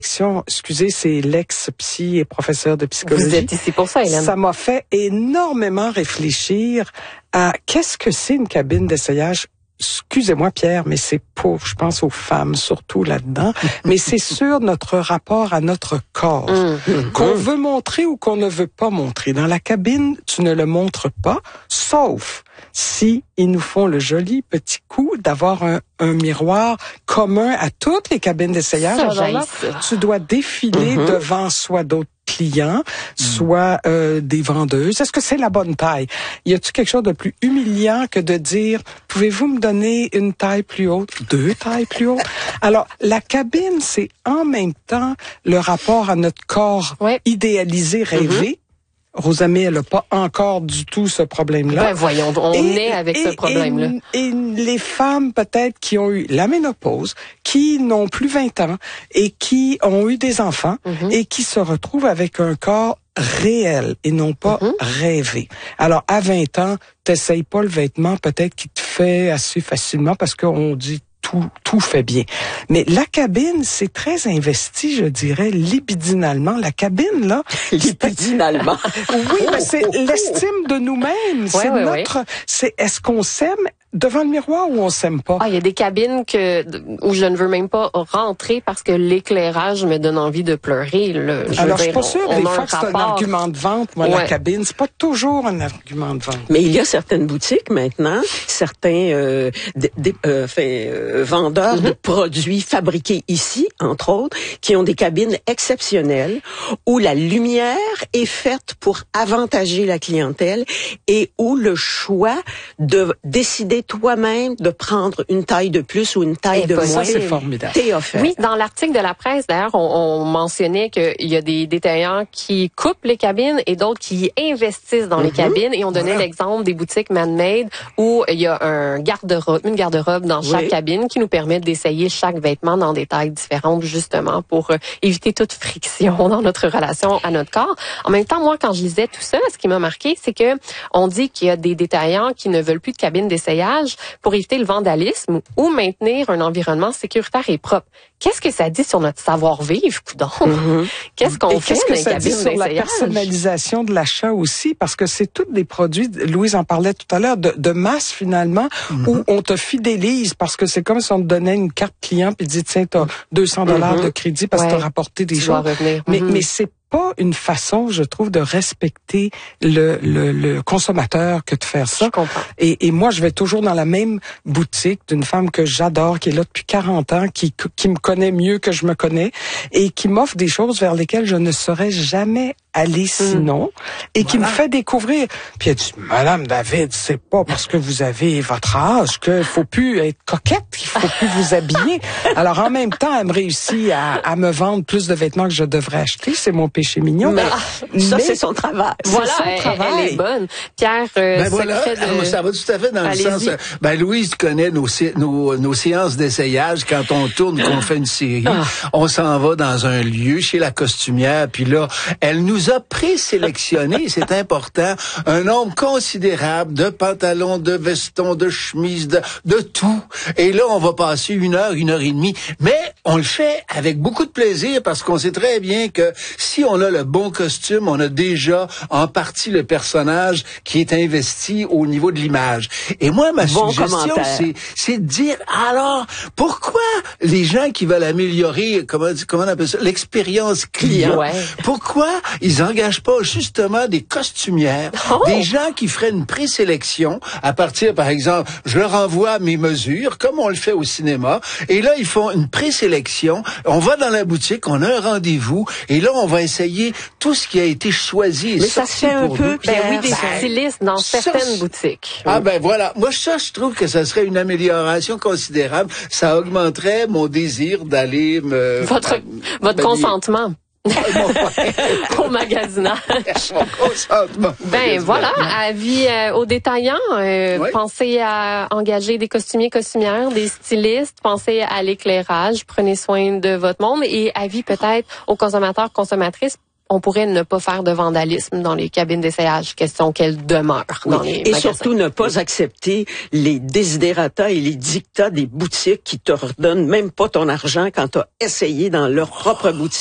Excusez, c'est l'ex-psy et professeur de psychologie. Vous êtes ici pour ça, Hélène. Ça m'a fait énormément réfléchir à qu'est-ce que c'est une cabine d'essayage. Excusez-moi, Pierre, mais c'est pour, je pense aux femmes surtout là-dedans, mais c'est sur notre rapport à notre corps, qu'on veut montrer ou qu'on ne veut pas montrer. Dans la cabine, tu ne le montres pas, sauf si ils nous font le petit coup d'avoir un miroir commun à toutes les cabines d'essayage. Alors là, tu dois défiler devant soit d'autres clients, soit des vendeuses. Est-ce que c'est la bonne taille? Y a-t-il quelque chose de plus humiliant que de dire, pouvez-vous me donner une taille plus haute, 2 tailles plus hautes? Alors, la cabine, c'est en même temps le rapport à notre corps idéalisé, rêvé. Rosamée, elle n'a pas encore du tout ce problème-là. Ben voyons, on est avec ce problème-là. Et les femmes peut-être qui ont eu la ménopause, qui n'ont plus 20 ans et qui ont eu des enfants et qui se retrouvent avec un corps réel et non pas rêvé. Alors, à 20 ans, t'essayes pas le vêtement peut-être qui te fait assez facilement parce qu'on dit tout fait bien. Mais la cabine, c'est très investi, je dirais, libidinalement. La cabine, là... Libidinalement. Oui, mais c'est l'estime de nous-mêmes. C'est notre... C'est est-ce qu'on s'aime devant le miroir ou on s'aime pas? Ah, il y a des cabines où je ne veux même pas rentrer parce que l'éclairage me donne envie de pleurer. Alors, je suis pas sûre des fois que c'est un argument de vente, moi, la cabine. C'est pas toujours un argument de vente. Mais il y a certaines boutiques maintenant, certains vendeurs de produits fabriqués ici, entre autres, qui ont des cabines exceptionnelles où la lumière est faite pour avantager la clientèle et où le choix de décider toi-même de prendre une taille de plus ou une taille de moins. Ça, c'est formidable. T'es offert. Oui, dans l'article de la presse, d'ailleurs, on mentionnait qu'il y a des détaillants qui coupent les cabines et d'autres qui investissent dans les cabines. Et on donnait l'exemple des boutiques Man-Made où il y a une garde-robe dans chaque cabine qui nous permet d'essayer chaque vêtement dans des tailles différentes, justement, pour éviter toute friction dans notre relation à notre corps. En même temps, moi, quand je lisais tout ça, ce qui m'a marqué, c'est que on dit qu'il y a des détaillants qui ne veulent plus de cabines d'essayage pour éviter le vandalisme ou maintenir un environnement sécuritaire et propre. Qu'est-ce que ça dit sur notre savoir-vivre, coudonc? Qu'est-ce qu'on fait qu'est-ce que ça dit sur la personnalisation de l'achat aussi? Parce que c'est tous des produits, Louise en parlait tout à l'heure, de masse finalement, où on te fidélise parce que c'est comme si on te donnait une carte client puis dit, tiens, t'as $200 de crédit parce que t'as rapporté des choses. Mais c'est pas une façon, je trouve, de respecter le consommateur que de faire ça. Je comprends. Et moi, je vais toujours dans la même boutique d'une femme que j'adore, qui est là depuis 40 ans, qui me connaît mieux que je me connais et qui m'offre des choses vers lesquelles je ne serais jamais aller sinon, et qui me fait découvrir. Puis elle dit, Madame David, c'est pas parce que vous avez votre âge qu'il faut plus être coquette, qu'il faut plus vous habiller. Alors en même temps, elle me réussit à me vendre plus de vêtements que je devrais acheter. C'est mon péché mignon. Mais ça, c'est son travail. Voilà, elle est bonne. Pierre, ça va tout à fait dans le sens. Louise connaît nos séances d'essayage quand on tourne, qu'on fait une série. On s'en va dans un lieu chez la costumière, puis là, elle nous a présélectionné, c'est important, un nombre considérable de pantalons, de vestons, de chemises, de tout. Et là, on va passer 1 heure, 1 heure et demie. Mais on le fait avec beaucoup de plaisir parce qu'on sait très bien que si on a le bon costume, on a déjà en partie le personnage qui est investi au niveau de l'image. Et moi, ma suggestion, c'est de dire, alors, pourquoi les gens qui veulent améliorer, comment on appelle ça, l'expérience client, pourquoi ils engagent pas justement des costumières, des gens qui feraient une présélection à partir, par exemple, je leur envoie mes mesures, comme on le fait au cinéma, et là, ils font une présélection, on va dans la boutique, on a un rendez-vous, et là, on va essayer tout ce qui a été choisi. Mais ça se fait un peu, des stylistes dans certaines boutiques. Voilà. Moi, je trouve que ça serait une amélioration considérable. Ça augmenterait mon désir d'aller votre consentement. Au magasinage. Voilà, avis aux détaillants, pensez à engager des costumiers, costumières, des stylistes, pensez à l'éclairage, prenez soin de votre monde et avis peut-être aux consommateurs, consommatrices. on pourrait ne pas faire de vandalisme dans les cabines d'essayage, question qu'elles demeurent dans les magasins. Et surtout ne pas accepter les desiderata et les dictats des boutiques qui te redonnent même pas ton argent quand tu as essayé dans leur propre boutique.